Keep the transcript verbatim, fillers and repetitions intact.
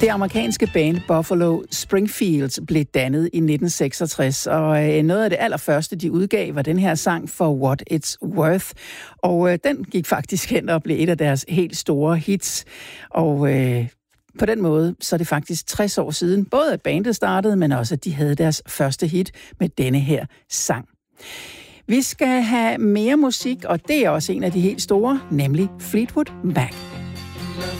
Det amerikanske band Buffalo Springfield blev dannet i nitten seksogtres, og noget af det allerførste, de udgav, var den her sang For What It's Worth. Og den gik faktisk hen og blev et af deres helt store hits. Og øh, på den måde, så er det faktisk tres år siden, både at bandet startede, men også at de havde deres første hit med denne her sang. Vi skal have mere musik, og det er også en af de helt store, nemlig Fleetwood Mac.